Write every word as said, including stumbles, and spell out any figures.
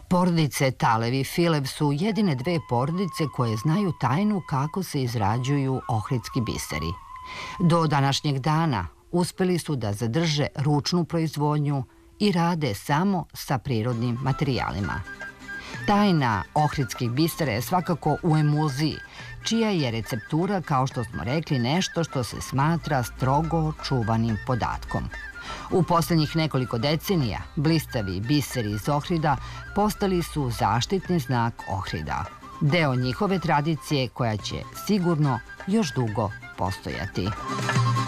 Porodice Talev i Filev su jedine dve porodice koje znaju tajnu kako se izrađuju ohridski biseri. Do današnjeg dana uspeli su da zadrže ručnu proizvodnju i rade samo sa prirodnim materijalima. Tajna ohridskih bisera je svakako u emulziji, čija je receptura, kao što smo rekli, nešto što se smatra strogo čuvanim podatkom. U poslednjih nekoliko decenija blistavi biseri iz Ohrida postali su zaštitni znak Ohrida, deo njihove tradicije koja će sigurno još dugo postojati.